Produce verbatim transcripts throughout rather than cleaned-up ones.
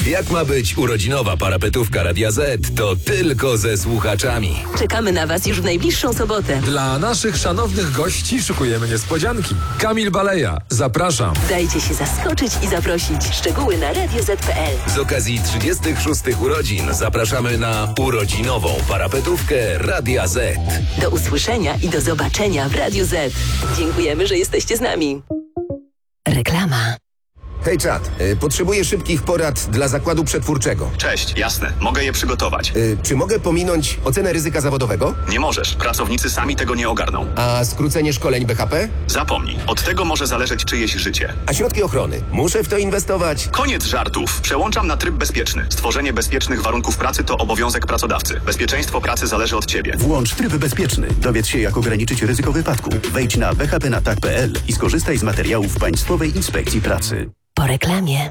Jak ma być urodzinowa parapetówka Radia Z, to tylko ze słuchaczami. Czekamy na Was już w najbliższą sobotę. Dla naszych szanownych gości szykujemy niespodzianki. Kamil Baleja, zapraszam. Dajcie się zaskoczyć i zaprosić. Szczegóły na radio zet kropka pe el. Z okazji trzydziestych szóstych urodzin zapraszamy na urodzinową parapetówkę Radia Z. Do usłyszenia i do zobaczenia w Radiu Z. Dziękujemy, że jesteście z nami. Reklama. Hej czat, y, potrzebuję szybkich porad dla zakładu przetwórczego. Cześć, jasne, mogę je przygotować. Y, czy mogę pominąć ocenę ryzyka zawodowego? Nie możesz, pracownicy sami tego nie ogarną. A skrócenie szkoleń B H P? Zapomnij, od tego może zależeć czyjeś życie. A środki ochrony? Muszę w to inwestować? Koniec żartów, przełączam na tryb bezpieczny. Stworzenie bezpiecznych warunków pracy to obowiązek pracodawcy. Bezpieczeństwo pracy zależy od ciebie. Włącz tryb bezpieczny. Dowiedz się, jak ograniczyć ryzyko wypadku. Wejdź na b h p na tak kropka p l i skorzystaj z materiałów Państwowej Inspekcji Pracy. Po reklamie.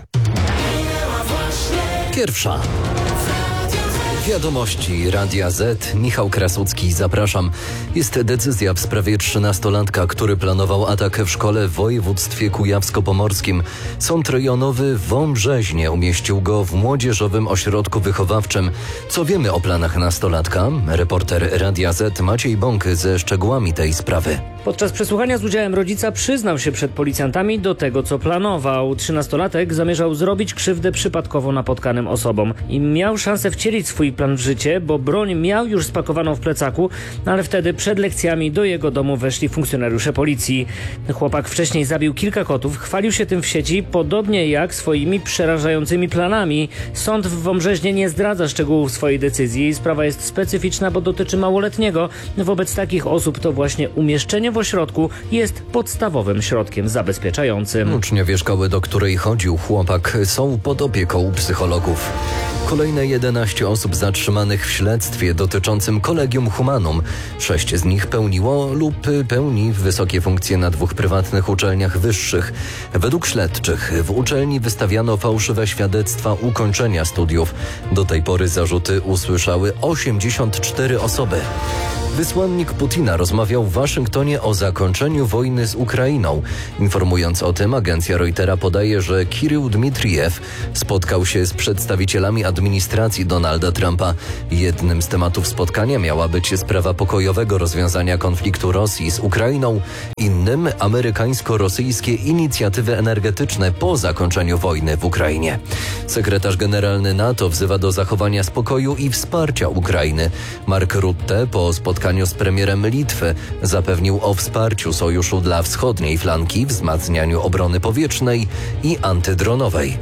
Pierwsza. Wiadomości Radia Z. Michał Krasucki, zapraszam. Jest decyzja w sprawie trzynastolatka, który planował atak w szkole w województwie kujawsko-pomorskim. Sąd rejonowy w Wąbrzeźnie umieścił go w młodzieżowym ośrodku wychowawczym. Co wiemy o planach nastolatka? Reporter Radia Z Maciej Bąk ze szczegółami tej sprawy. Podczas przesłuchania z udziałem rodzica przyznał się przed policjantami do tego, co planował. Trzynastolatek zamierzał zrobić krzywdę przypadkowo napotkanym osobom i miał szansę wcielić swój plan w życie, bo broń miał już spakowaną w plecaku, ale wtedy przed lekcjami do jego domu weszli funkcjonariusze policji. Chłopak wcześniej zabił kilka kotów, chwalił się tym w sieci, podobnie jak swoimi przerażającymi planami. Sąd w Wąbrzeźnie nie zdradza szczegółów swojej decyzji. Sprawa jest specyficzna, bo dotyczy małoletniego. Wobec takich osób to właśnie umieszczenie w ośrodku jest podstawowym środkiem zabezpieczającym. Uczniowie szkoły, do której chodził chłopak, są pod opieką psychologów. Kolejne jedenaście osób zatrzymanych w śledztwie dotyczącym Collegium Humanum. Sześć z nich pełniło lub pełni wysokie funkcje na dwóch prywatnych uczelniach wyższych. Według śledczych w uczelni wystawiano fałszywe świadectwa ukończenia studiów. Do tej pory zarzuty usłyszały osiemdziesiąt cztery osoby. Wysłannik Putina rozmawiał w Waszyngtonie o zakończeniu wojny z Ukrainą. Informując o tym, agencja Reutera podaje, że Kirył Dmitrijew spotkał się z przedstawicielami administracji Donalda Trumpa. Jednym z tematów spotkania miała być sprawa pokojowego rozwiązania konfliktu Rosji z Ukrainą, innym amerykańsko-rosyjskie inicjatywy energetyczne po zakończeniu wojny w Ukrainie. Sekretarz generalny NATO wzywa do zachowania spokoju i wsparcia Ukrainy. Mark Rutte po spotkaniu z premierem Litwy zapewnił o wsparciu sojuszu dla wschodniej flanki, wzmacnianiu obrony powietrznej i antydronowej.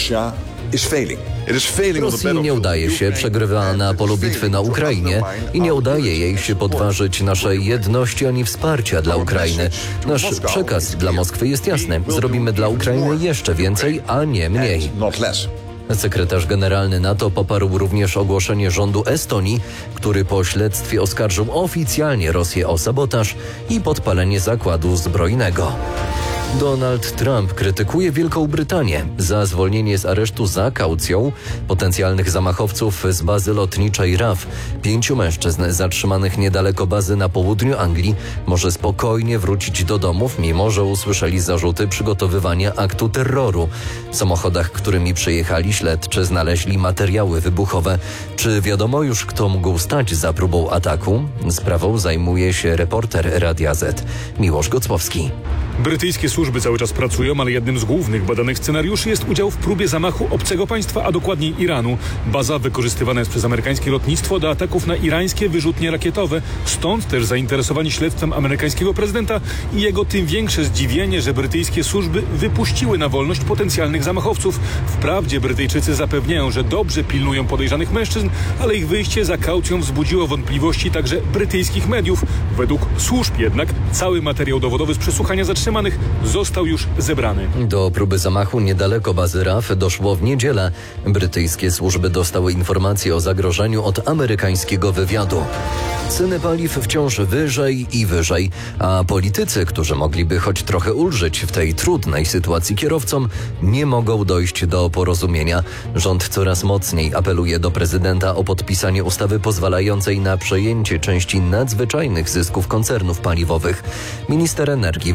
Rosji nie udaje się, przegrywa na polu bitwy na Ukrainie i nie udaje jej się podważyć naszej jedności ani wsparcia dla Ukrainy. Nasz przekaz dla Moskwy jest jasny. Zrobimy dla Ukrainy jeszcze więcej, a nie mniej. Sekretarz generalny NATO poparł również ogłoszenie rządu Estonii, który po śledztwie oskarżył oficjalnie Rosję o sabotaż i podpalenie zakładu zbrojnego. Donald Trump krytykuje Wielką Brytanię za zwolnienie z aresztu za kaucją potencjalnych zamachowców z bazy lotniczej R A F. Pięciu mężczyzn zatrzymanych niedaleko bazy na południu Anglii może spokojnie wrócić do domów, mimo że usłyszeli zarzuty przygotowywania aktu terroru. W samochodach, którymi przyjechali, śledczy znaleźli materiały wybuchowe. Czy wiadomo już, kto mógł stać za próbą ataku? Sprawą zajmuje się reporter Radia Z Miłosz Gocłowski. Brytyjskie służby cały czas pracują, ale jednym z głównych badanych scenariuszy jest udział w próbie zamachu obcego państwa, a dokładniej Iranu. Baza wykorzystywana jest przez amerykańskie lotnictwo do ataków na irańskie wyrzutnie rakietowe. Stąd też zainteresowanie śledztwem amerykańskiego prezydenta i jego tym większe zdziwienie, że brytyjskie służby wypuściły na wolność potencjalnych zamachowców. Wprawdzie Brytyjczycy zapewniają, że dobrze pilnują podejrzanych mężczyzn, ale ich wyjście za kaucją wzbudziło wątpliwości także brytyjskich mediów. Według służb jednak cały materiał dowodowy z przesłuchania zatrzymanych został już zebrany. Do próby zamachu niedaleko bazy R A F doszło w niedzielę. Brytyjskie służby dostały informacje o zagrożeniu od amerykańskiego wywiadu. Ceny paliw wciąż wyżej i wyżej, a politycy, którzy mogliby choć trochę ulżyć w tej trudnej sytuacji kierowcom, nie mogą dojść do porozumienia. Rząd coraz mocniej apeluje do prezydenta o podpisanie ustawy pozwalającej na przejęcie części nadzwyczajnych zysków koncernów paliwowych. Minister energii w Radiu Z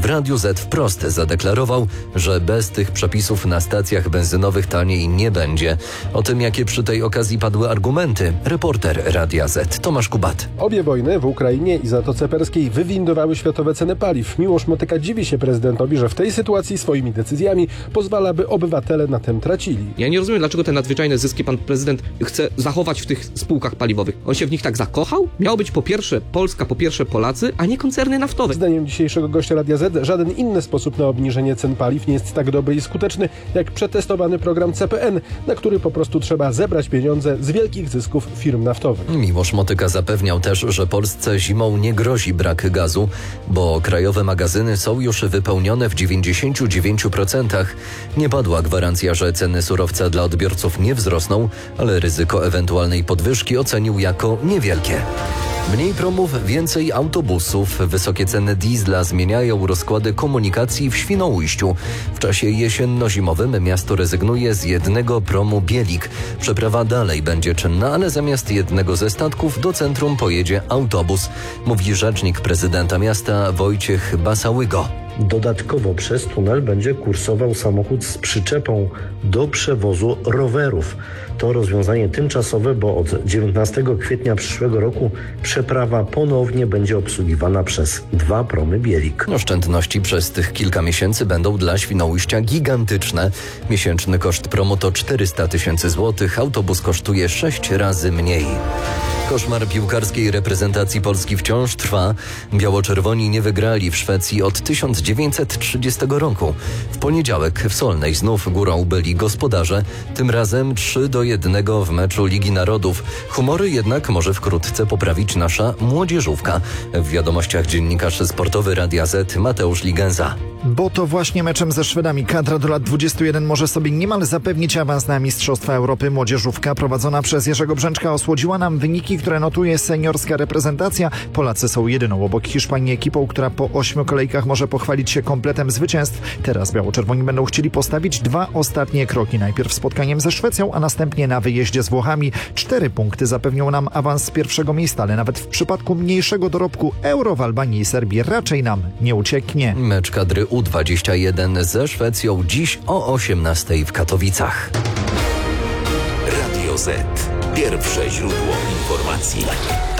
Z wprost zadeklarował, że bez tych przepisów na stacjach benzynowych taniej nie będzie. O tym, jakie przy tej okazji padły argumenty, reporter Radia Z Tomasz Kubat. Obie wojny w Ukrainie i Zatoce Perskiej wywindowały światowe ceny paliw. Miłosz Motyka dziwi się prezydentowi, że w tej sytuacji swoimi decyzjami pozwala, by obywatele na tym tracili. Ja nie rozumiem, dlaczego te nadzwyczajne zyski pan prezydent chce zachować w tych spółkach paliwowych. On się w nich tak zakochał? Miało być po pierwsze Polska, po pierwsze Polacy, a nie koncerny naftowe. Zdaniem dzisiejszego gościa Radia Z żaden inny sposób na obniżenie cen paliw nie jest tak dobry i skuteczny jak przetestowany program C P N, na który po prostu trzeba zebrać pieniądze z wielkich zysków firm naftowych. Miłosz Motyka zapewniał też, że Polsce zimą nie grozi brak gazu, bo krajowe magazyny są już wypełnione w dziewięćdziesięciu dziewięciu procentach. Nie padła gwarancja, że ceny surowca dla odbiorców nie wzrosną, ale ryzyko ewentualnej podwyżki ocenił jako niewielkie. Mniej promów, więcej autobusów. Wysokie ceny diesla zmieniają rozkłady komunikacji w Świnoujściu. W czasie jesienno-zimowym miasto rezygnuje z jednego promu Bielik. Przeprawa dalej będzie czynna, ale zamiast jednego ze statków do centrum pojedzie autobus, mówi rzecznik prezydenta miasta Wojciech Basałygo. Dodatkowo przez tunel będzie kursował samochód z przyczepą do przewozu rowerów. To rozwiązanie tymczasowe, bo od dziewiętnastego kwietnia przyszłego roku przeprawa ponownie będzie obsługiwana przez dwa promy Bielik. Oszczędności przez tych kilka miesięcy będą dla Świnoujścia gigantyczne. Miesięczny koszt promu to czterysta tysięcy złotych, autobus kosztuje sześć razy mniej. Koszmar piłkarskiej reprezentacji Polski wciąż trwa. Biało-czerwoni nie wygrali w Szwecji od tysiąc dziewięćset trzydziestego roku. W poniedziałek w Solnej znów górą byli gospodarze, tym razem trzy do jednego w meczu Ligi Narodów. Humory jednak może wkrótce poprawić nasza młodzieżówka. W wiadomościach dziennikarz sportowy Radia Z Mateusz Ligenza. Bo to właśnie meczem ze Szwedami kadra do lat dwudziestu jeden może sobie niemal zapewnić awans na Mistrzostwa Europy. Młodzieżówka prowadzona przez Jerzego Brzęczka osłodziła nam wyniki, które notuje seniorska reprezentacja. Polacy są jedyną obok Hiszpanii ekipą, która po ośmiu kolejkach może pochwalić się kompletem zwycięstw. Teraz biało-czerwoni będą chcieli postawić dwa ostatnie kroki. Najpierw spotkaniem ze Szwecją, a następnie na wyjeździe z Włochami. Cztery punkty zapewnią nam awans z pierwszego miejsca, ale nawet w przypadku mniejszego dorobku Euro w Albanii i Serbii raczej nam nie ucieknie. Mecz kadry U dwadzieścia jeden ze Szwecją dziś o osiemnastej w Katowicach. Radio Z. Pierwsze źródło informacji.